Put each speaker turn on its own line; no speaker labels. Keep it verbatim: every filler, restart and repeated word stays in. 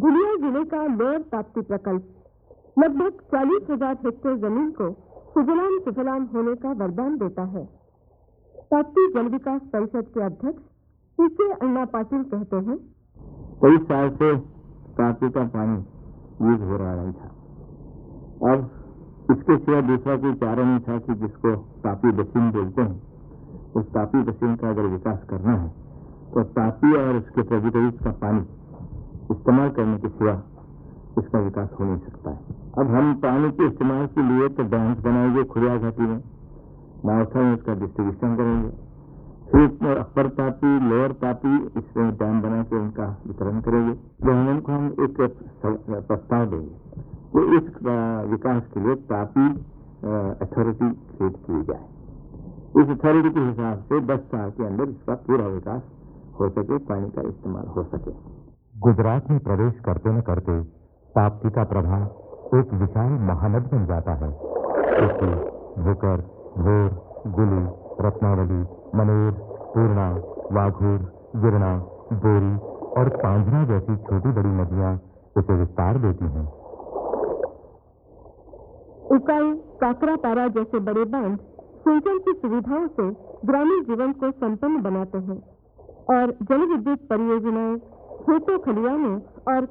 धुलिया जिले का लोअर ताप्ती प्रकल्प लगभग चालीस हजार हेक्टेयर जमीन को सुजलाम सुफलाम होने का वरदान देता है। ताप्ती जल विकास परिषद के अध्यक्ष पीके अण्णा पाटिल कहते हैं,
कई साल से ताप्ती का पानी यूज हो रहा नहीं था। अब इसके सिवा दूसरा कोई चारा नहीं था कि जिसको तापी बसीन बोलते हैं, उस तापी बसीन का अगर विकास करना है तो तापी और उसके ट्रिब्यूटरीज का पानी इस्तेमाल करने के सिवा इसका विकास हो नहीं सकता है। अब हम पानी के इस्तेमाल के लिए तो डैम्स बनाएंगे खुरिया घाटी में, मावठा में उसका डिस्ट्रीब्यूशन करेंगे, फिर अपर तापी लोअर तापी इसमें डैम बना के उनका वितरण करेंगे। गवर्नमेंट को हम एक प्रस्ताव देंगे वो इस विकास के लिए तापी अथॉरिटी क्रिएट की जाए। इस अथॉरिटी के हिसाब से दस साल के अंदर इसका पूरा विकास हो सके, पानी का इस्तेमाल हो सके।
गुजरात में प्रवेश करते न करते ताप्ती का प्रवाह एक विशाल महानद बन जाता है। इसकी भूकर, भोर, गुली, रत्नावली, मनेर, पूर्णा, वाघूर, गिरना, बोरी और पांजना जैसी छोटी बड़ी नदियां उसे विस्तार देती हैं।
उकाई, काकरापारा जैसे बड़े बांध सिंचाई की सुविधाओं से ग्रामीण जीवन को संपन्न बनाते हैं और जल विद्युत परियोजनाएं खेतों खलियानों और